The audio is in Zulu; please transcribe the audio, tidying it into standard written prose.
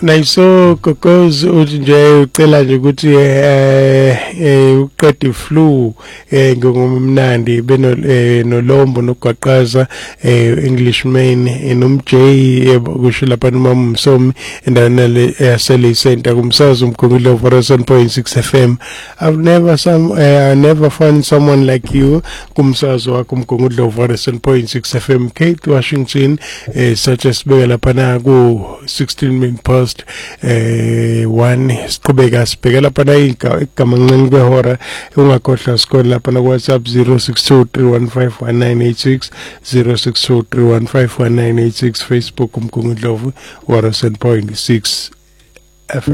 nayiso kokozi uthi nje ucela nje ukuthi uqede flu ngomnandi benolombo nogwaqaza Englishman nomJ kusho lapha noma umsomi endaweni yasele center kumsazo umkhumbulo for 7.6 FM. I never found someone like you kumsazo wakho umkhumbulo for 7.6 FM Kate Washington such as beka lapha na ku 1 siqhubeka sibhekela lapha igama ncane kwehora ungakhohlwa sikole lapha na WhatsApp 0623151986 0623151986 Facebook umkhumbulo wa 7.6 FM.